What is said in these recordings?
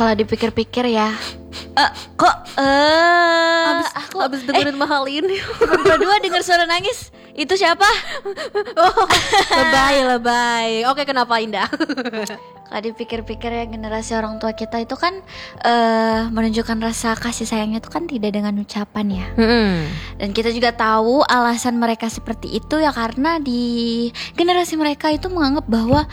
Kalau dipikir-pikir ya, kok Abis dengerin mahal ini. berdua dengar suara nangis? Itu siapa? Oh, lebay. Oke, kenapa Indah? Kalau dipikir-pikir ya, generasi orang tua kita itu kan menunjukkan rasa kasih sayangnya itu kan tidak dengan ucapan ya. Dan kita juga tahu alasan mereka seperti itu ya, karena di generasi mereka itu menganggap bahwa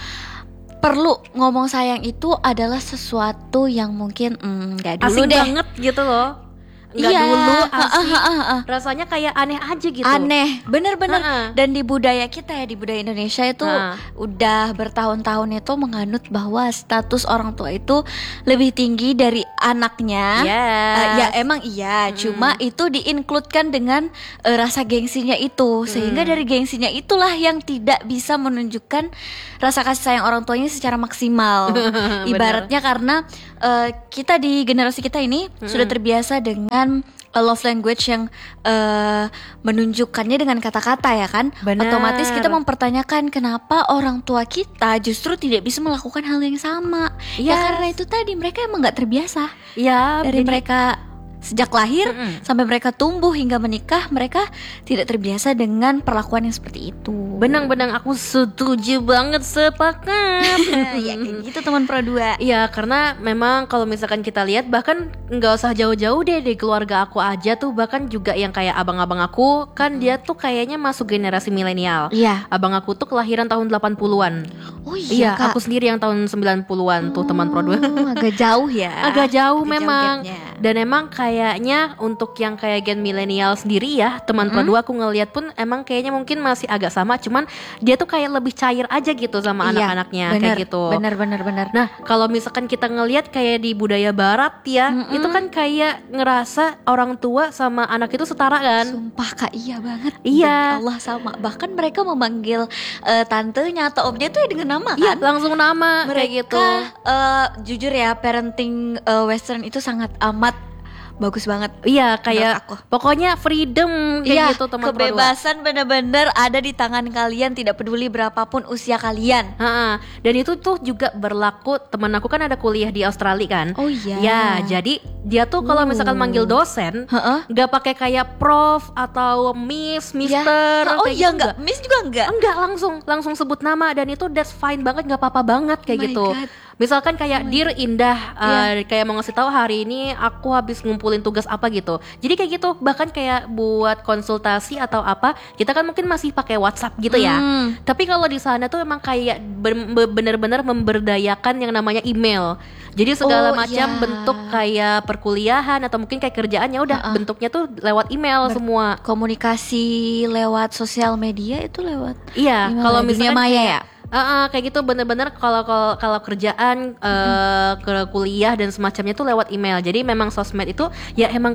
perlu ngomong sayang itu adalah sesuatu yang mungkin nggak dulu Asing deh. banget gitu loh. Nggak Iya, dulu asik. heeh. Rasanya kayak aneh aja gitu. Aneh, bener-bener. Heeh. Dan di budaya kita ya, di budaya Indonesia itu udah bertahun-tahun itu menganut bahwa status orang tua itu lebih tinggi dari anaknya. Ya emang iya, cuma itu di-include-kan dengan rasa gengsinya itu. Sehingga dari gengsinya itulah yang tidak bisa menunjukkan rasa kasih sayang orang tuanya secara maksimal. Ibaratnya karena kita di generasi kita ini sudah terbiasa dengan love language yang menunjukkannya dengan kata-kata ya kan. Benar. Otomatis kita mempertanyakan kenapa orang tua kita justru tidak bisa melakukan hal yang sama. Ya karena itu tadi, mereka emang gak terbiasa. Ya, Dari mereka sejak lahir sampai mereka tumbuh hingga menikah, mereka tidak terbiasa dengan perlakuan yang seperti itu. benang-benang aku setuju banget, sepakat. Ya kayak gitu teman Pro 2. Iya, karena memang kalau misalkan kita lihat, bahkan nggak usah jauh-jauh deh, di keluarga aku aja tuh, bahkan juga yang kayak abang-abang aku kan dia tuh kayaknya masuk generasi milenial. Iya. Abang aku tuh kelahiran tahun 80-an. Oh Iya, Kak. aku sendiri yang tahun 90-an tuh, teman Pro 2. Agak jauh ya. Agak jauh memang. gapnya. Dan emang kayaknya untuk yang kayak gen milenial sendiri ya, teman Pro 2 aku ngeliat pun emang kayaknya mungkin masih agak sama, cuman dia tuh kayak lebih cair aja gitu sama anak-anaknya, kayak gitu. Bener. Nah, kalau misalkan kita ngelihat kayak di budaya barat ya, itu kan kayak ngerasa orang tua sama anak itu setara kan. Sumpah Kak, iya banget. Iya. Demi Allah sama. Bahkan mereka memanggil tantenya atau omnya tuh ya dengan nama Iya, kan. langsung nama kayak gitu. Jujur ya, parenting Western itu sangat amat bagus banget. Iya, kayak Menurut aku. pokoknya freedom kayak gitu, teman Pro 2. kebebasan bener-bener ada di tangan kalian, tidak peduli berapapun usia kalian. Dan itu tuh juga berlaku, temen aku kan ada kuliah di Australia kan. Oh iya. Ya, jadi dia tuh kalau misalkan manggil dosen, nggak pakai kayak prof atau miss, mister. Oh kayak iya, gitu enggak, miss juga enggak. Enggak, langsung sebut nama, dan itu that's fine banget, nggak apa-apa banget kayak Oh my gitu. God. Misalkan kayak Dear Indah, kayak mau ngasih tahu hari ini aku habis ngumpulin tugas apa gitu. Jadi kayak gitu, bahkan kayak buat konsultasi atau apa, kita kan mungkin masih pakai WhatsApp gitu ya. Tapi kalau di sana tuh emang kayak bener-bener memberdayakan yang namanya email. Jadi segala macam bentuk kayak perkuliahan atau mungkin kayak kerjaan, ya udah bentuknya tuh lewat email semua. Komunikasi lewat sosial media itu lewat Iya, email kalau ya, dunia misalkan maya kayak, ya. kayak gitu bener-bener kalau kerjaan, ke kuliah dan semacamnya tuh lewat email. Jadi memang sosmed itu ya emang